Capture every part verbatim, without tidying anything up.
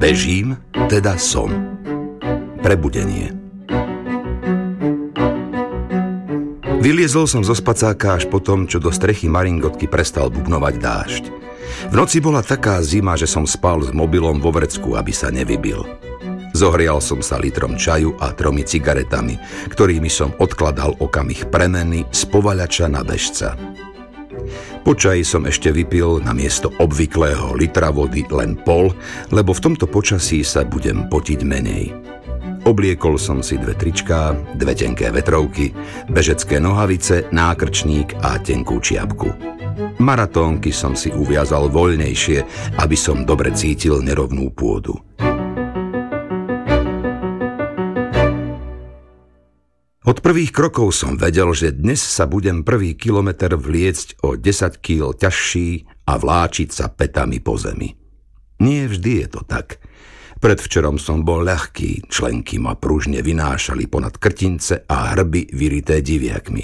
Bežím, teda som. Prebudenie. Vyliezol som zo spacáka až po tom, čo do strechy maringotky prestal bubnovať dážď. V noci bola taká zima, že som spal s mobilom vo vrecku, aby sa nevybil. Zohrial som sa litrom čaju a tromi cigaretami, ktorými som odkladal okamih premeny z povaľača na bežca. Po čaji som ešte vypil namiesto obvyklého litra vody len pol, lebo v tomto počasí sa budem potiť menej. Obliekol som si dve tričká, dve tenké vetrovky, bežecké nohavice, nákrčník a tenkú čiapku. Maratónky som si uviazal voľnejšie, aby som dobre cítil nerovnú pôdu. Od prvých krokov som vedel, že dnes sa budem prvý kilometer vliecť o desať kíl ťažší a vláčiť sa pätami po zemi. Nie vždy je to tak. Predvčerom som bol ľahký, členky ma pružne vynášali ponad krtince a hrby vyrité diviakmi.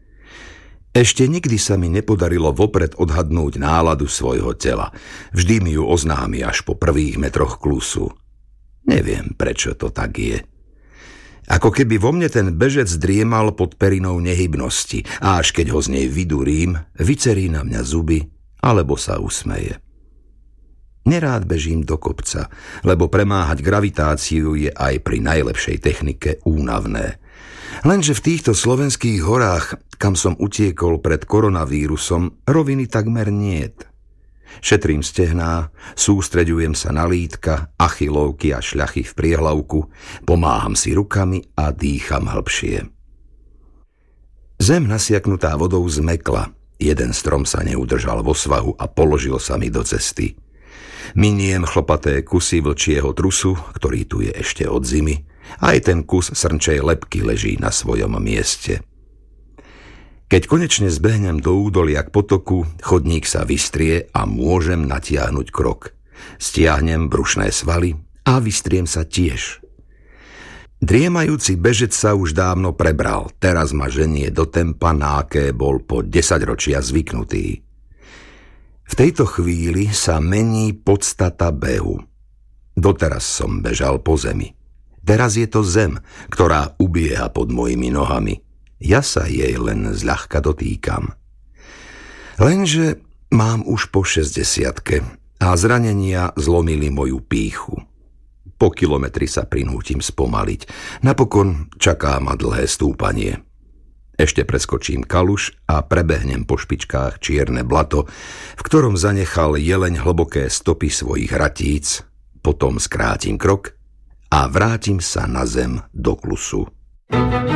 Ešte nikdy sa mi nepodarilo vopred odhadnúť náladu svojho tela. Vždy mi ju oznámi až po prvých metroch klusu. Neviem, prečo to tak je. Ako keby vo mne ten bežec driemal pod perinou nehybnosti a až keď ho z nej vydurím, vycerí na mňa zuby alebo sa usmeje. Nerád bežím do kopca, lebo premáhať gravitáciu je aj pri najlepšej technike únavné. Lenže v týchto slovenských horách, kam som utiekol pred koronavírusom, roviny takmer niet. Šetrím stehná, sústreďujem sa na lítka, achilovky a šľachy v priehlavku, pomáham si rukami a dýcham hlbšie. Zem nasiaknutá vodou zmekla, jeden strom sa neudržal vo svahu a položil sa mi do cesty. Miniem chlpaté kusy vlčieho trusu, ktorý tu je ešte od zimy, aj ten kus srnčej lebky leží na svojom mieste. Keď konečne zbehnem do údolia k potoku, chodník sa vystrie a môžem natiahnuť krok. Stiahnem brušné svaly a vystriem sa tiež. Driemajúci bežec sa už dávno prebral, teraz ma ženie do tempa, na aké bol po desaťročia zvyknutý. V tejto chvíli sa mení podstata behu. Doteraz som bežal po zemi. Teraz je to zem, ktorá ubieha pod mojimi nohami. Ja sa jej len zľahka dotýkam. Lenže mám už po šesťdesiatke a zranenia zlomili moju pýchu. Po kilometri sa prinútim spomaliť. Napokon čaká ma dlhé stúpanie. Ešte preskočím kaluš a prebehnem po špičkách čierne blato, v ktorom zanechal jeleň hlboké stopy svojich ratíc, potom skrátim krok a vrátim sa na zem do klusu.